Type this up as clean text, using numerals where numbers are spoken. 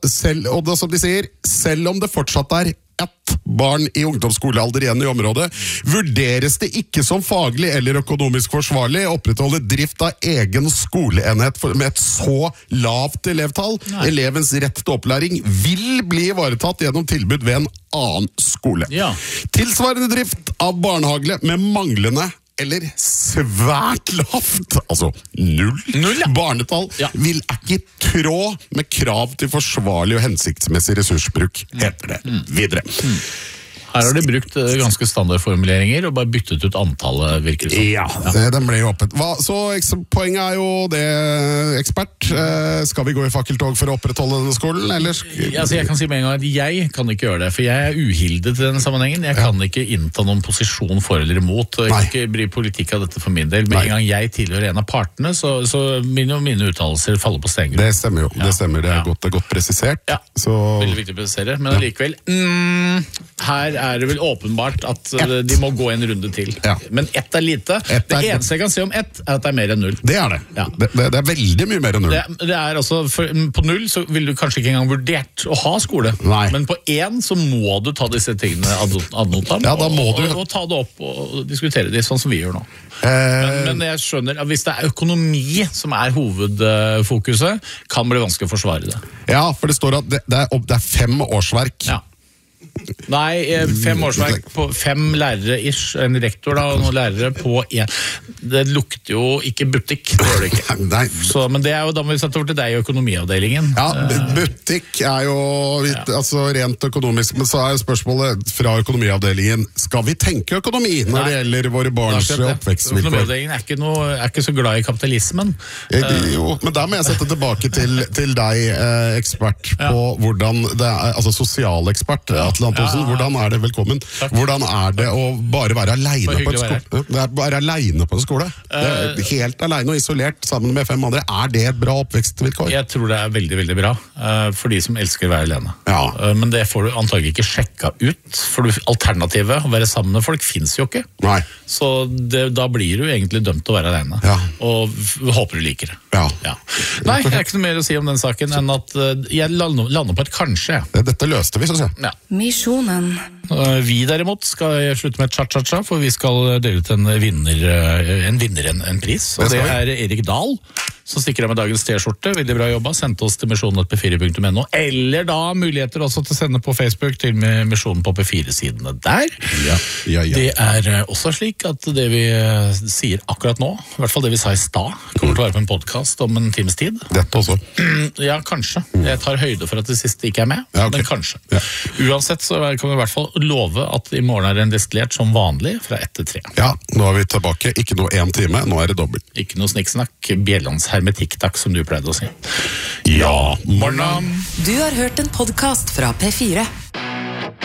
og det som de sier, selv om det fortsatt ett barn i ungdomsskolealder igjen i området, vurderes det ikke som faglig eller økonomisk forsvarlig å opprettholde drift av egen skoleenhet med et så lavt elevtall. Nei. Elevens rett til opplæring vil bli ivaretatt gjennom tilbud ved en annen skole. Ja. Tilsvarende drift av barnehage med manglende eller svært lavt, altså null barnetall, vil ikke tråd med krav til forsvarlig og hensiktsmessig ressursbruk, heter det videre. Her har de brukt ganske standardformuleringer og bare byttet ut antallet, virker det som. Ja, den ble jo åpent. Så poenget jo det, ekspert. Skal vi gå i fakkeltog for å opprettholde denne skolen, eller? Jeg kan si med en gang at jeg kan ikke gjøre det, for jeg uhildet i denne sammenhengen. Jeg kan ikke innta noen posisjon for eller imot, og jeg kan ikke bry politikk av dette for min del. Men en gang jeg tilhører en av partene, så mine uttalelser faller på stenger. Det stemmer jo, det stemmer. Det godt presisert. Ja, veldig viktig å presisere, men likevel, her det vel åpenbart at de må gå en runde til. Ja. Men ett lite. Det eneste jeg kan si om ett at det mer enn null. Det det. Ja. Det veldig mye mer enn null. Det altså, på null så vil du kanskje ikke engang vurdert å ha skole. Nei. Men på 1 så må du ta disse tingene ad notam. Ja, da må du. Og ta det opp og diskutere det sånn som vi gjør nå. Men jeg skjønner at hvis det økonomi som hovedfokuset, kan bli vanskelig å forsvare det. Ja, for det står at det 5 årsverk. Ja. Nei, 5 årsverk på 5 lærere-ish, en rektor da, og noen lærere på 1. Det lukter jo ikke butikk, det gjør det ikke. Nei. Så, men det jo, da må vi sette over til deg i økonomiavdelingen. Ja, butikk jo altså rent økonomisk, men så jo spørsmålet fra økonomiavdelingen, skal vi tenke økonomi når det gjelder våre barns oppvekstvilkår? Økonomiavdelingen ikke så glad i kapitalismen. Jo, men da må jeg sette tilbake til deg, ekspert, på hvordan det altså sosialekspert, hvordan det velkommen? Takk. Hvordan det å bare være alene på en skole? Være alene på en skole? Helt alene og isolert sammen med 5 andre. Det et bra oppvekstvilkår? Jeg tror det veldig, veldig bra for de som elsker å være alene. Ja. Men det får du antagelig ikke sjekka ut, for alternativet å være sammen med folk finnes jo ikke. Nei. Så da blir du egentlig dømt til å være alene. Ja. Og håper du liker det. Ja. Ja. Nei, jeg har ikke noe mer å si om den saken enn at jeg lander på et kanskje. Dette løste vi, synes jeg. Ja. Misjonen. Vi derimot skal slutte med cha-cha-cha, for vi skal dele ut en vinner en pris, og det Erik Dahl, som stikker av med dagens t-skjorte. Veldig bra jobba, sendte oss til misjonen.p4.no, eller da muligheter også til å sende på Facebook til Misjonen på P4-sidene der. Ja. Det også slik at det vi sier akkurat nå, i hvert fall det vi sa i stad, kommer til å være på en podcast om en times tid. Dette også. Ja, kanskje. Jeg tar høyde for at det siste ikke med, men kanskje. Ja. Uansett så kan vi i hvert fall love at i morgen det en destillert som vanlig fra 1 til 3. Ja, nå vi tilbake. Ikke noe 1 time, nå det dobbelt. Ikke noe snikksnakk, Bjellands hermetikk-takk, som du pleide å si. Ja, morgen! Du har hørt en podcast fra P4.